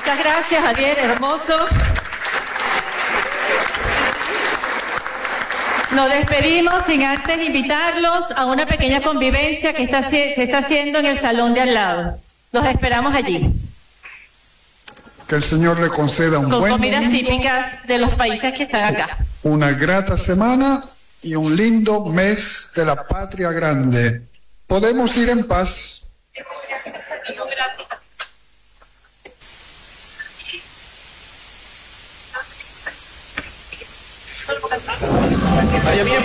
Muchas gracias, Javier, hermoso. Nos despedimos sin antes invitarlos a una pequeña convivencia que se está haciendo en el salón de al lado. Los esperamos allí. Que el Señor le conceda un buen con comidas domingo, típicas de los países que están acá. una grata semana y un lindo mes de la patria grande. Podemos ir en paz. Vaya bien.